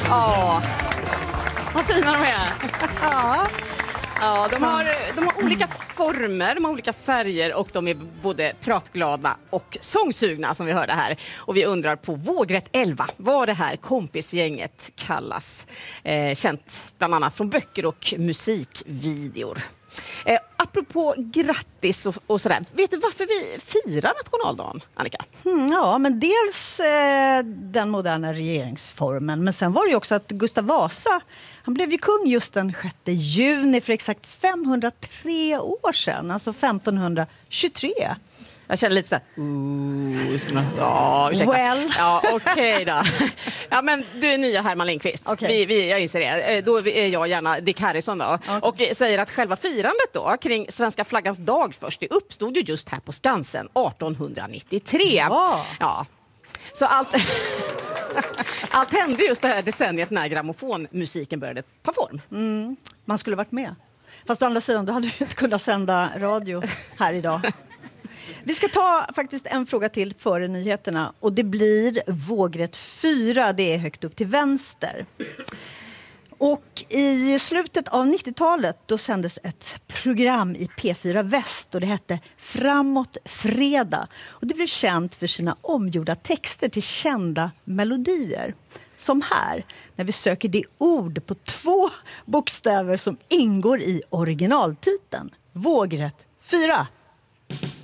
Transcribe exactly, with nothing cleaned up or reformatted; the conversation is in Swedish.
Ja, vad fina de är. Ja. Ja, de har, de har olika former, de har olika färger och de är både pratglada och sångsugna som vi hörde här. Och vi undrar på vågrätt elva vad det här kompisgänget kallas. Eh, känt bland annat från böcker och musikvideor. Eh, apropå grattis och, och sådär, vet du varför vi firar nationaldagen, Annika? Mm, ja, men dels eh, den moderna regeringsformen, men sen var det ju också att Gustav Vasa, han blev ju kung just den sjätte juni för exakt femhundratre år sedan, alltså femtonhundratjugotre. Jag känner lite så här, uh, ja, ursäkta. Well. Ja, okej okay då. Ja, men du är nya Herman Lindqvist. Okay. Vi, vi, jag inser det. Då är jag gärna Dick Harrison då. Okay. Och säger att själva firandet då kring svenska flaggans dag först, det uppstod ju just här på Skansen artonhundranittiotre. Ja. Ja. Så allt... allt hände just det här decenniet när grammofonmusiken började ta form. Mm, man skulle varit med. Fast å andra sidan, då hade du inte kunnat sända radio här idag. Vi ska ta faktiskt en fråga till före nyheterna och det blir vågrätt fyra, det är högt upp till vänster. Och i slutet av nittiotalet då sändes ett program i P fyra Väst och det hette Framåt fredag. Och det blev känt för sina omgjorda texter till kända melodier. Som här, när vi söker det ord på två bokstäver som ingår i originaltiteln. Vågrätt fyra.